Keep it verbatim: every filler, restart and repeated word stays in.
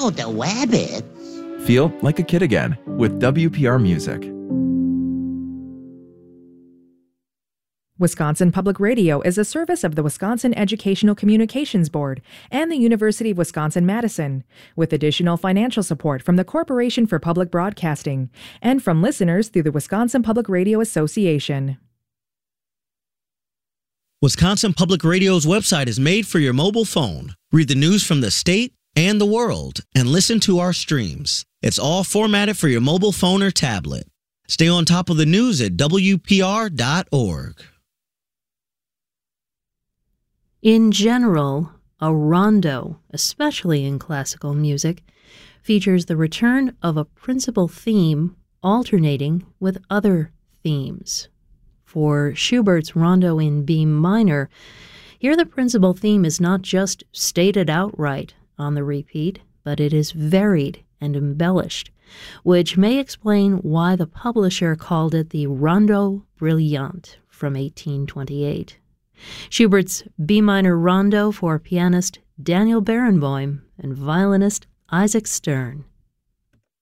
Oh, the Wabbits. Feel like a kid again with W P R Music. Wisconsin Public Radio is a service of the Wisconsin Educational Communications Board and the University of Wisconsin-Madison, with additional financial support from the Corporation for Public Broadcasting and from listeners through the Wisconsin Public Radio Association. Wisconsin Public Radio's website is made for your mobile phone. Read the news from the state and the world and listen to our streams. It's all formatted for your mobile phone or tablet. Stay on top of the news at W P R dot org. In general, a rondo, especially in classical music, features the return of a principal theme alternating with other themes. For Schubert's Rondo in B minor, here the principal theme is not just stated outright on the repeat, but it is varied and embellished, which may explain why the publisher called it the Rondo Brilliant from eighteen twenty-eight. Schubert's B minor Rondo for pianist Daniel Barenboim and violinist Isaac Stern.